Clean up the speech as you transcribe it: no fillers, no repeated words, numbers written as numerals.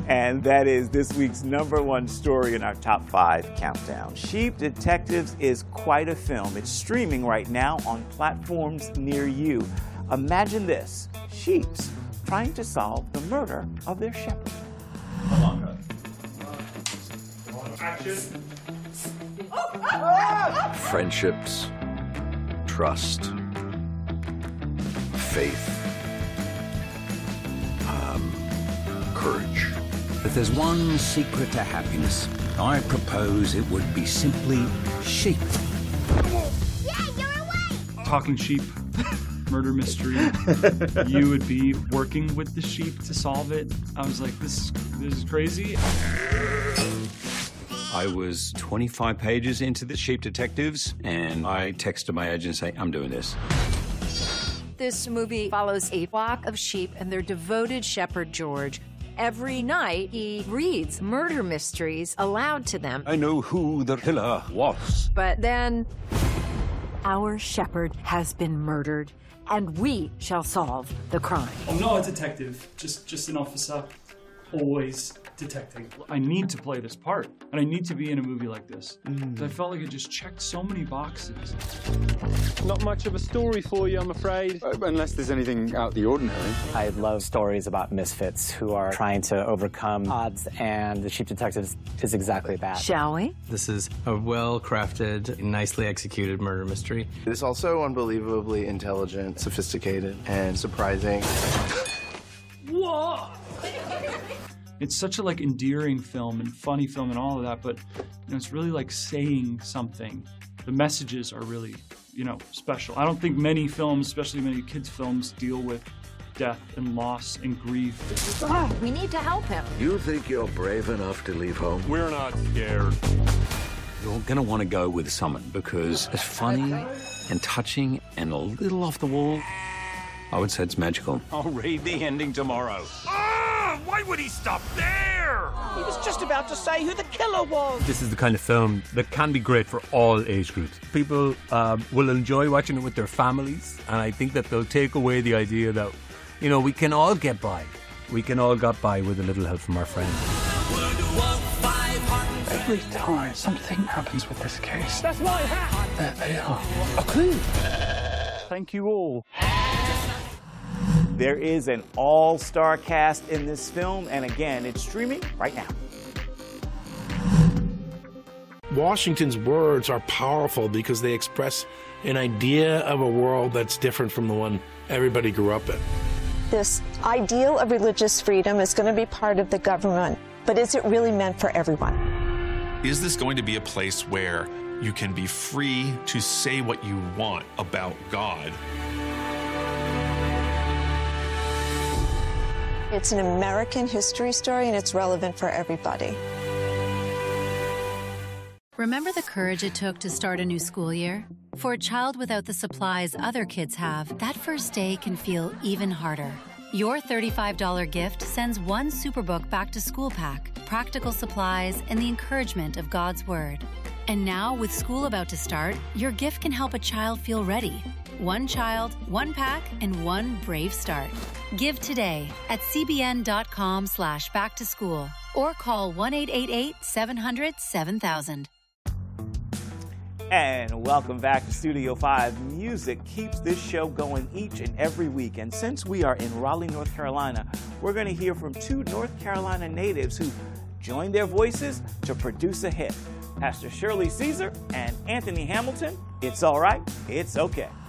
And that is this week's #1 story in our top 5 countdown. Sheep Detectives is quite a film. It's streaming right now on platforms near you. Imagine this, sheeps trying to solve the murder of their shepherd. Come on, guys. Action. Friendships, trust, faith, courage. If there's one secret to happiness, I propose it would be simply sheep. Yeah, you're away! Talking sheep, murder mystery. You would be working with the sheep to solve it. I was like, this is crazy. I was 25 pages into the Sheep Detectives, and I texted my agent saying, I'm doing this. This movie follows a flock of sheep and their devoted shepherd, George. Every night, he reads murder mysteries aloud to them. I know who the killer was. But then, our shepherd has been murdered, and we shall solve the crime. I'm not a detective, just an officer, always detecting. I need to play this part, and I need to be in a movie like this. I felt like it just checked so many boxes. Not much of a story for you, I'm afraid. Unless there's anything out of the ordinary. I love stories about misfits who are trying to overcome odds, and The Sheep Detectives is exactly that. Shall we? This is a well-crafted, nicely executed murder mystery. It's also unbelievably intelligent, sophisticated, and surprising. Whoa! It's such a endearing film and funny film and all of that, but it's really saying something. The messages are really, special. I don't think many films, especially many kids' films, deal with death and loss and grief. We need to help him. You think you're brave enough to leave home? We're not scared. You're going to want to go with Summon because it's funny and touching and a little off the wall. I would say it's magical. I'll read the ending tomorrow. Why would he stop there? He was just about to say who the killer was. This is the kind of film that can be great for all age groups. People will enjoy watching it with their families, and I think that they'll take away the idea that, we can all get by. We can all get by with a little help from our friends. Every time something happens with this case, That's my hat. there they are. A clue. Thank you all. There is an all-star cast in this film, and again, it's streaming right now. Washington's words are powerful because they express an idea of a world that's different from the one everybody grew up in. This ideal of religious freedom is going to be part of the government, but is it really meant for everyone? Is this going to be a place where you can be free to say what you want about God? It's an American history story, and it's relevant for everybody. Remember the courage it took to start a new school year? For a child without the supplies other kids have, that first day can feel even harder. Your $35 gift sends one Superbook back to school pack, practical supplies, and the encouragement of God's Word. And now, with school about to start, your gift can help a child feel ready. One child, one pack, and one brave start. Give today at cbn.com/backtoschool or call 1-888-700-7000. And welcome back to Studio 5. Music keeps this show going each and every week. And since we are in Raleigh, North Carolina, we're going to hear from 2 North Carolina natives who joined their voices to produce a hit. Pastor Shirley Caesar and Anthony Hamilton. It's all right, it's okay.